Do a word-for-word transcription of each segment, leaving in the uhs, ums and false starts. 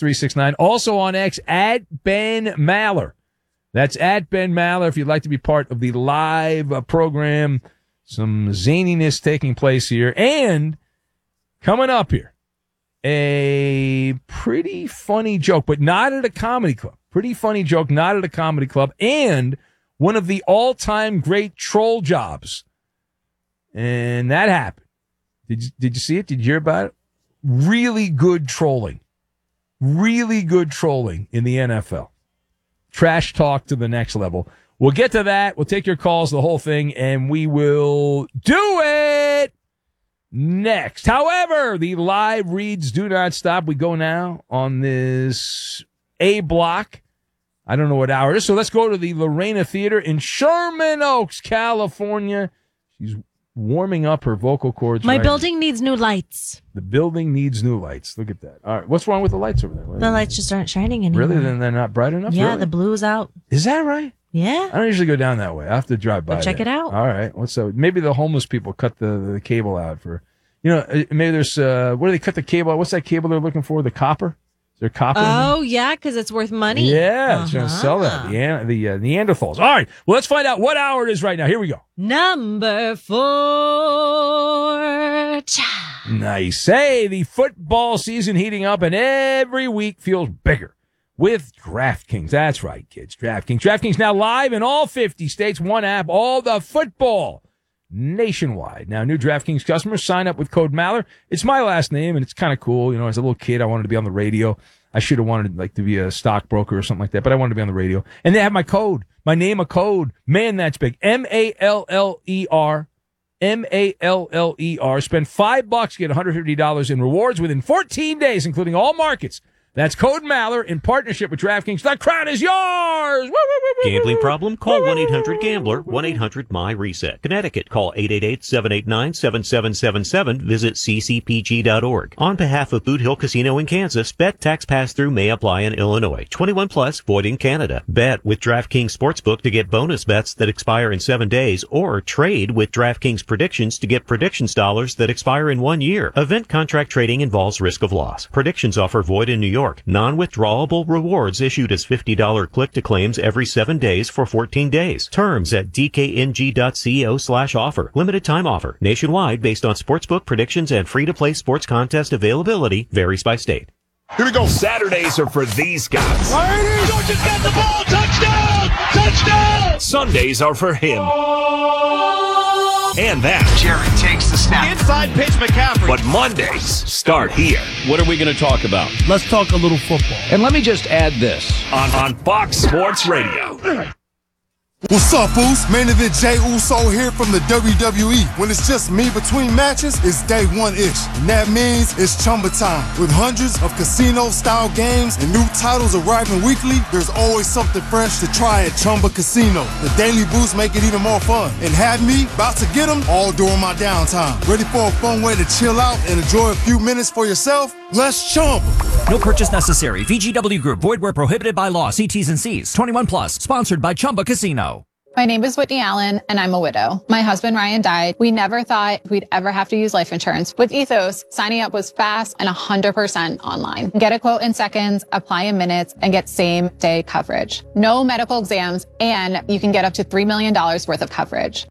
three six nine. Also on X, at Ben Maller. That's at Ben Maller if you'd like to be part of the live uh, program. Some zaniness taking place here. And coming up here, a pretty funny joke, but not at a comedy club. Pretty funny joke, not at a comedy club. And one of the all-time great troll jobs. And that happened. Did you, did you see it? Did you hear about it? Really good trolling. Really good trolling in the N F L. Trash talk to the next level. We'll get to that. We'll take your calls, the whole thing, and we will do it next. However, the live reads do not stop. We go now on this A block. I don't know what hour it is, so let's go to the Lorena Theater in Sherman Oaks, California. She's warming up her vocal cords. My right building now. needs new lights. The building needs new lights. Look at that. All right. What's wrong with the lights over there? The lights just aren't shining anymore. Really? Then they're not bright enough? Yeah, really? the blue's out. Is that right? Yeah. I don't usually go down that way. I have to drive by. Go check there. it out. All right. What's up? Maybe the homeless people cut the, the cable out for, you know, maybe there's, uh, what do they cut the cable out? What's that cable they're looking for? The copper? Is there copper? Oh, yeah, because it's worth money. Yeah, uh-huh. it's going to sell that. The, An- the uh, Neanderthals. All right. Well, let's find out what hour it is right now. Here we go. Number four. Cha. Nice. Hey, the football season heating up, and every week feels bigger with DraftKings. That's right, kids. DraftKings. DraftKings now live in all fifty states. One app, all the football nationwide. Now, new DraftKings customers sign up with code Maller. It's my last name, and it's kind of cool. You know, as a little kid, I wanted to be on the radio. I should have wanted like to be a stockbroker or something like that, but I wanted to be on the radio. And they have my code, my name, a code. Man, that's big. M A L L E R. M A L L E R. Spend five bucks, get one hundred fifty dollars in rewards within fourteen days, including all markets. That's code Maller in partnership with DraftKings. The crown is yours! Woo, woo, woo, woo, Gambling woo. problem? Call one eight hundred gambler, one eight hundred M Y reset. Connecticut, call eight eight eight, seven eight nine, seven seven seven seven. Visit c c p g dot org. On behalf of Boot Hill Casino in Kansas, bet tax pass-through may apply in Illinois. twenty-one plus, void in Canada. Bet with DraftKings Sportsbook to get bonus bets that expire in seven days, or trade with DraftKings Predictions to get predictions dollars that expire in one year. Event contract trading involves risk of loss. Predictions offer void in New York. Non-withdrawable rewards issued as fifty dollars click-to-claims every seven days for fourteen days. Terms at d k n g dot co slash offer. Limited time offer. Nationwide based on sportsbook predictions and free-to-play sports contest availability. Varies by state. Here we go. Saturdays are for these guys. Georgia's got the ball. Touchdown! Touchdown! Sundays are for him. And that. Jerry takes the snap. Inside pitch, McCaffrey. But Mondays start here. What are we going to talk about? Let's talk a little football. And let me just add this. On, on Fox Sports Radio. What's up, Oos? Main event Jay Uso here from the W W E. When it's just me between matches, it's day one-ish. And that means it's Chumba time. With hundreds of casino-style games and new titles arriving weekly, there's always something fresh to try at Chumba Casino. The daily boosts make it even more fun. And have me about to get them all during my downtime. Ready for a fun way to chill out and enjoy a few minutes for yourself? Let's Chumba. No purchase necessary. V G W Group. Void where prohibited by law. See T's and C's. twenty-one plus. Sponsored by Chumba Casino. My name is Whitney Allen, and I'm a widow. My husband, Ryan, died. We never thought we'd ever have to use life insurance. With Ethos, signing up was fast and one hundred percent online. Get a quote in seconds, apply in minutes, and get same-day coverage. No medical exams, and you can get up to three million dollars worth of coverage.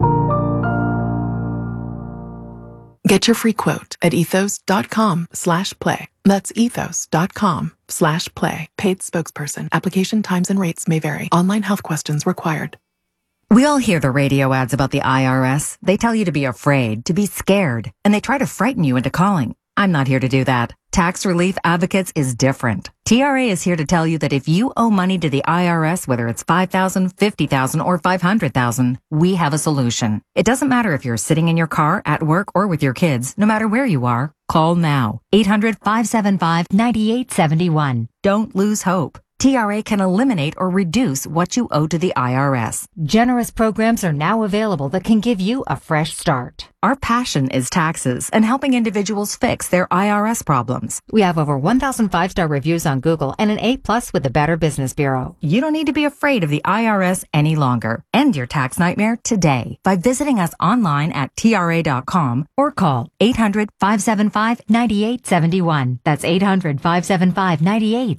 Get your free quote at ethos.com slash play. That's ethos.com slash play. Paid spokesperson. Application times and rates may vary. Online health questions required. We all hear the radio ads about the I R S. They tell you to be afraid, to be scared, and they try to frighten you into calling. I'm not here to do that. Tax Relief Advocates is different. T R A is here to tell you that if you owe money to the I R S, whether it's five thousand dollars, fifty thousand dollars, or five hundred thousand dollars, we have a solution. It doesn't matter if you're sitting in your car, at work, or with your kids. No matter where you are, call now. eight hundred, five seven five, nine eight seven one. Don't lose hope. T R A can eliminate or reduce what you owe to the I R S. Generous programs are now available that can give you a fresh start. Our passion is taxes and helping individuals fix their I R S problems. We have over one thousand five-star reviews on Google and an A plus with the Better Business Bureau. You don't need to be afraid of the I R S any longer. End your tax nightmare today by visiting us online at T R A dot com or call eight hundred, five seven five, nine eight seven one. That's eight hundred, five seven five, nine eight